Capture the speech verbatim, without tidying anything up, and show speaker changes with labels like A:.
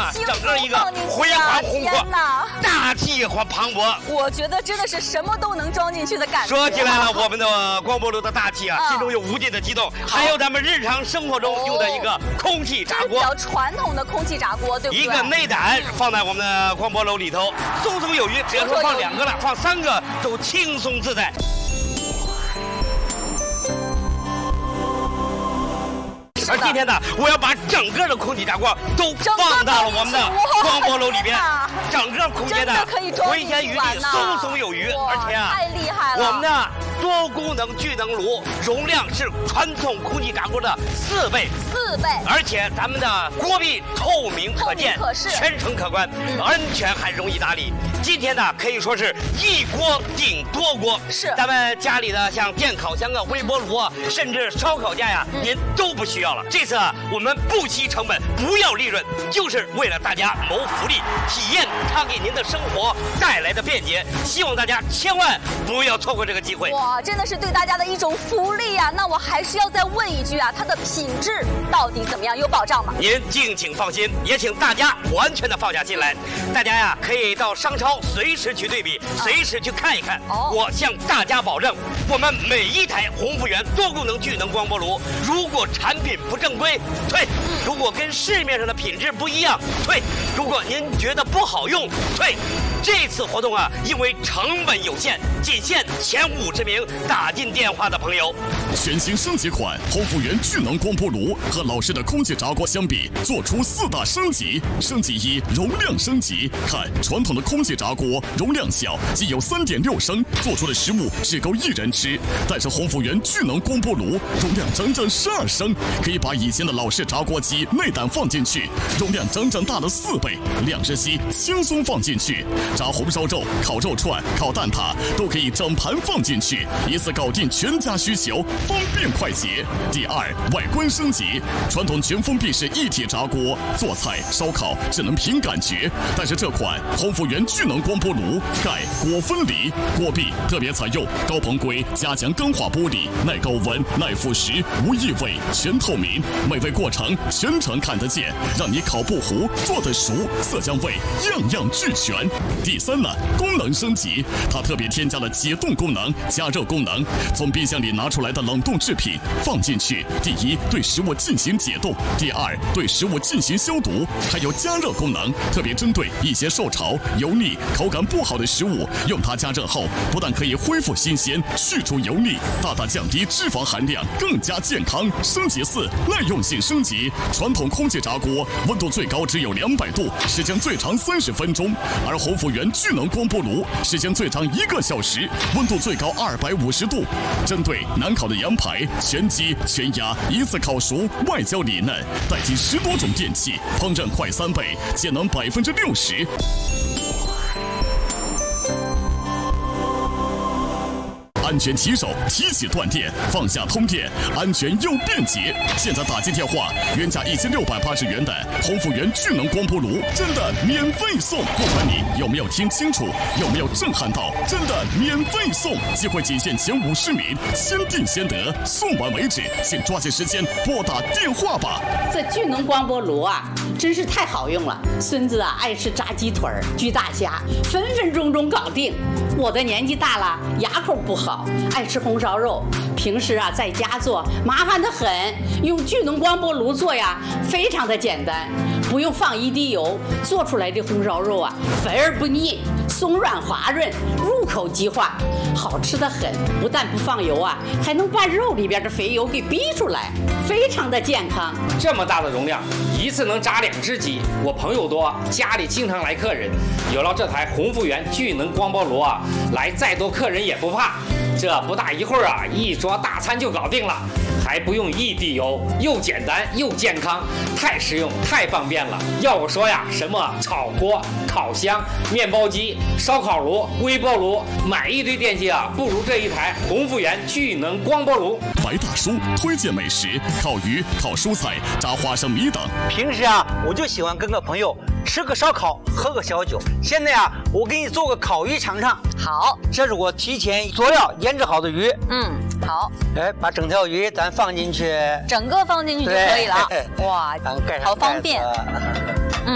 A: 整个一个辉煌宏阔、大气和磅礴。
B: 我觉得真的是什么都能装进去的感觉。
A: 说起来了，我们的光波炉的大气啊，心中有无尽的激动。还有咱们日常生活中用的一个空气炸锅，
B: 比较传统的空气炸锅，对不对？
A: 一个内胆放在我们的光波炉里头，松松有余。只要说放两个了，放三个都轻松自在。而今天呢，我要把整个的空气炸锅都放到了我们的光波炉里边，整个空间呢回旋余地，松松有余，而且啊，
B: 太厉害了！
A: 我们的多功能聚能炉容量是传统空气炸锅的四倍，
B: 四倍，
A: 而且咱们的锅壁透明可见，
B: 可视，
A: 全程可观，嗯、安全还容易打理。今天呢，可以说是一锅顶多锅，
B: 是
A: 咱们家里的像电烤箱啊、微波炉啊，甚至烧烤架呀、啊，嗯、您都不需要了。这次啊，我们不惜成本，不要利润，就是为了大家谋福利，体验它给您的生活带来的便捷。希望大家千万不要错过这个机会。
B: 哇，真的是对大家的一种福利呀、啊！那我还需要再问一句啊，它的品质到底怎么样？有保障吗？
A: 您敬请放心，也请大家完全的放下心来。大家呀，可以到商超随时去对比，随时去看一看。哦、我向大家保证，我们每一台鸿福源多功能聚能光波炉，如果产品不正规，退；如果跟市面上的品质不一样，退；如果您觉得不好用，退。这次活动啊，因为成本有限，仅限前五十名打进电话的朋友。
C: 全新升级款鸿福源聚能光波炉和老式的空气炸锅相比，做出四大升级。升级一，容量升级。看传统的空气炸锅容量小，仅有三点六升，做出的食物只够一人吃。但是鸿福源聚能光波炉容量整整十二升，可以把以前的老式炸锅机内胆放进去，容量整整大了四倍，两只鸡轻松放进去。炸红烧肉、烤肉串、烤蛋挞都可以整盘放进去，一次搞定全家需求，方便快捷。第二，外观升级，传统全封闭式一体炸锅，做菜烧烤只能凭感觉，但是这款鸿福源聚能光波炉盖锅分离，锅壁特别采用高硼硅加强钢化玻璃，耐高温、耐腐蚀，无异味，全透明，美味过程全程看得见，让你烤不糊，做得熟，色香味样样俱全。第三呢，功能升级，它特别添加了解冻功能、加热功能。从冰箱里拿出来的冷冻制品放进去，第一，对食物进行解冻；第二，对食物进行消毒。还有加热功能，特别针对一些受潮、油腻、口感不好的食物，用它加热后，不但可以恢复新鲜、去除油腻，大大降低脂肪含量，更加健康。升级四，耐用性升级，传统空气炸锅温度最高只有两百度，时间最长三十分钟，而鸿福源聚能光波炉时间最长一个小时，温度最高二百五十度。针对难烤的羊排、全鸡、全鸭，一次烤熟，外焦里嫩，代替十多种电器，烹饪快三倍，节能百分之六十。安全骑手，提起断电，放下通电，安全又便捷。现在打进电话，原价一千六百八十元的鸿福源聚能光波炉，真的免费送！不管你有没有听清楚，有没有震撼到，真的免费送！机会仅限前五十名，先订先得，送完为止，请抓紧时间拨打电话吧。
D: 这聚能光波炉啊，真是太好用了。孙子啊，爱吃炸鸡腿儿、焗大虾，分分钟钟搞定。我的年纪大了，牙口不好，爱吃红烧肉，平时啊在家做麻烦得很，用聚能光波炉做呀，非常的简单，不用放一滴油，做出来的红烧肉啊肥而不腻，松软滑润，入口即化，好吃得很。不但不放油啊，还能把肉里边的肥油给逼出来，非常的健康。
E: 这么大的容量，一次能炸两只鸡。我朋友多，家里经常来客人，有了这台鸿福源聚能光波炉啊，来再多客人也不怕。这不大一会儿啊，一桌大餐就搞定了，还不用一滴油，又简单又健康，太实用太方便了。要我说呀，什么炒锅、烤箱、面包机、烧烤炉、微波炉，买一堆电器啊，不如这一台鸿福源聚能光波炉。
C: 白大叔推荐美食，烤鱼、烤蔬菜、炸花生米等。
F: 平时啊，我就喜欢跟个朋友吃个烧烤，喝个小酒。现在啊，我给你做个烤鱼尝尝。
B: 好，
F: 这是我提前佐料腌制好的鱼。
B: 嗯，好。
F: 哎，把整条鱼咱放进去，
B: 整个放进去就可以了。哇，
F: 盖上
B: 好方便。
F: 盖子